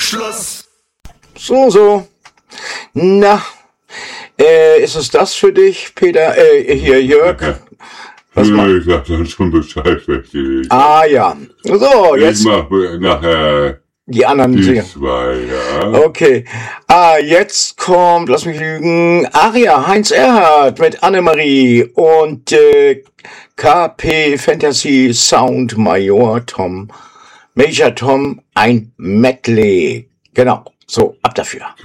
Schluss. So. Na, ist es das für dich, Peter? Hier, Jörg? Was Ich sag dann schon Bescheid, welche ich. Ja. So, jetzt. Ich mach nachher die anderen die singen. 2, ja. Okay. Jetzt kommt, lass mich lügen, Aria, Heinz Erhardt mit Annemarie und KP Fantasy Sound Major Tom, ein Medley. Genau. So, ab dafür.